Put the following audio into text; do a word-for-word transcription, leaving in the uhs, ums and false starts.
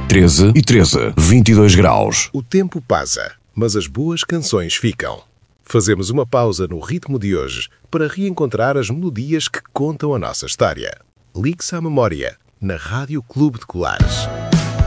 treze e treze, vinte e dois graus. O tempo passa, mas as boas canções ficam. Fazemos uma pausa no ritmo de hoje para reencontrar as melodias que contam a nossa história. Ligue-se à memória, na Rádio Clube de Colares.